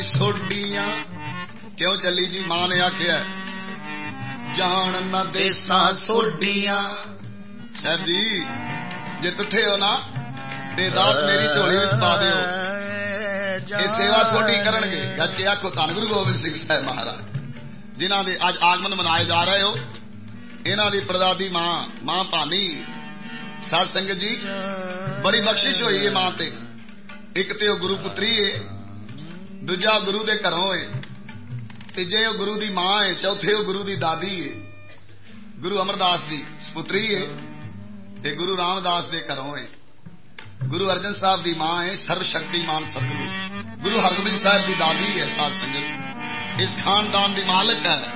सोडियां क्यों चली जी? मां ने आख्या जान न देसा सोडियां। साहब जी जे तुठे हो ना ते दात मेरी झोली विच पा दिओ, ये सेवा सोडी करनगे। गज के आखो धन गुरु गोबिंद सिंह साहब महाराज जिन्हां दे अज आगमन मनाए जा रहे हो। इन्हां दी परदादी मां भानी साध संगत जी बड़ी बख्शिश हुई है मां ते। एक ते गुरु पुत्री है, दूजा गुरु दे घरों है, तीजे गुरु दी मां है, चौथे गुरु दी दादी है। गुरु अमरदास दी सपुत्री है ते गुरु रामदास दे घरों है। गुरु अर्जन साहब दी मां है, सर्वशक्तिमान सतगुरु। गुरु हरगोबिंद साहब दी दादी है। साध संगत इस खानदान दी मालिक है।